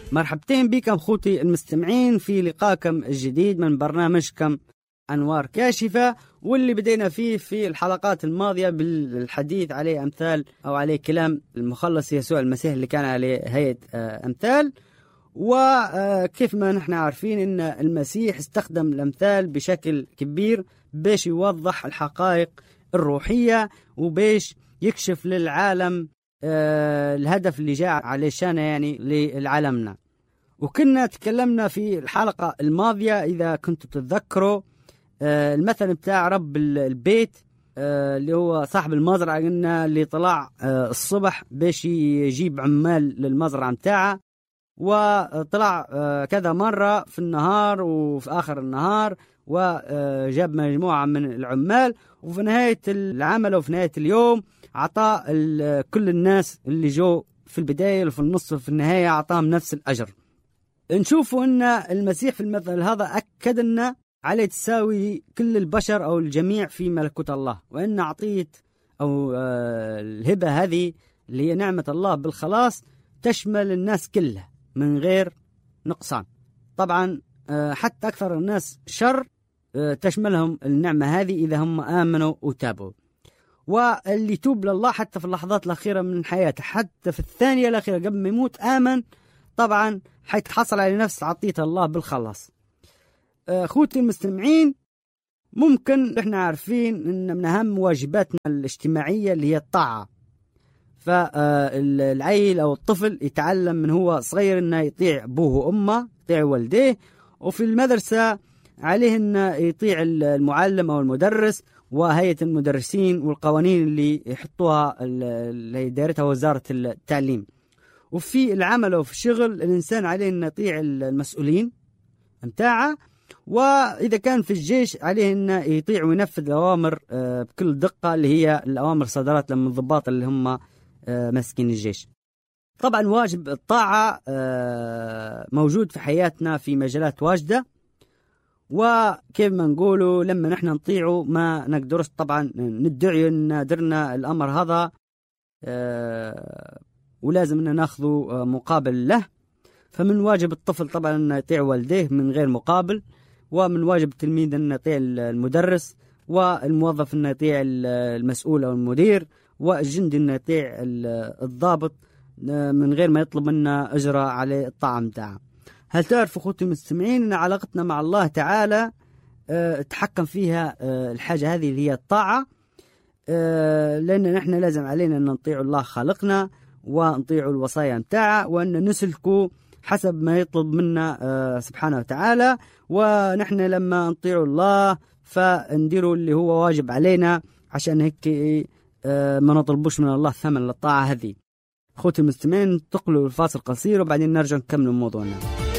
مرحبتين بكم خوتي المستمعين في لقاكم الجديد من برنامجكم أنوار كاشفة، واللي بدينا فيه في الحلقات الماضية بالحديث عليه أمثال أو عليه كلام المخلص يسوع المسيح اللي كان عليه هيئة أمثال. وكيف ما نحن عارفين إن المسيح استخدم الأمثال بشكل كبير باش يوضح الحقائق الروحية وباش يكشف للعالم الهدف اللي جاء علشان يعني للعالمنا. وكنا تكلمنا في الحلقة الماضية إذا كنتوا تتذكروا المثل بتاع رب البيت اللي هو صاحب المزرعة، قلنا اللي طلع الصبح باش يجيب عمال للمزرعة متاعه، وطلع كذا مرة في النهار وفي آخر النهار وجاب مجموعة من العمال، وفي نهاية العمل وفي نهاية اليوم عطى كل الناس اللي جو في البداية وفي النص وفي النهاية عطاهم نفس الأجر. نشوفوا أن المسيح في المثل هذا أكد أن عليه تساوي كل البشر أو الجميع في ملكوت الله، وأن عطية أو الهبة هذه اللي هي نعمة الله بالخلاص تشمل الناس كلها من غير نقصان. طبعا حتى أكثر الناس شر تشملهم النعمة هذه إذا هم آمنوا وتابوا. واللي توب لله حتى في اللحظات الأخيرة من حياته، حتى في الثانية الأخيرة قبل ما يموت آمن، طبعا حيتحصل على نفس عطية الله بالخلاص. أخوتي المستمعين، ممكن إحنا عارفين إن من أهم واجباتنا الاجتماعية اللي هي الطاعة. فالعيل أو الطفل يتعلم من هو صغير إنه يطيع أبوه وأمه، يطيع والديه، وفي المدرسة عليه إنه يطيع المعلم أو المدرس وهيئة المدرسين والقوانين اللي يحطوها اللي دايرتها وزارة التعليم. وفي العمل وفي الشغل الإنسان عليه إنه يطيع المسؤولين متاعه، وإذا كان في الجيش عليه إنه يطيع وينفذ الأوامر بكل دقة اللي هي الأوامر صدرت من الضباط اللي هم ماسكين الجيش. طبعا واجب الطاعة موجود في حياتنا في مجالات واجدة، وكيف ما نقولوا لما نحن نطيعه ما نقدرش طبعا ندعي أن درنا الأمر هذا ولازم أن ناخذه مقابل له. فمن واجب الطفل طبعا أن يطيع والديه من غير مقابل، ومن واجب التلميذ أن يطيع المدرس، والموظف أن يطيع المسؤول أو المدير، والجندي أن يطيع الضابط من غير ما يطلب منا أجر على الطاعة متاعه. هل تعرف أخوتي المستمعين أن علاقتنا مع الله تعالى تحكم فيها الحاجة هذه اللي هي الطاعة، لأن نحن لازم علينا أن نطيع الله خالقنا ونطيع الوصايا متاعه، وأن نسلكوا حسب ما يطلب منا سبحانه وتعالى. ونحن لما نطيع الله فنديروا اللي هو واجب علينا، عشان هيك ما نطلبوش من الله ثمن للطاعة هذه. أخوتي المستمعين، انتقلوا الفاصل قصير وبعدين نرجع نكمل موضوعنا.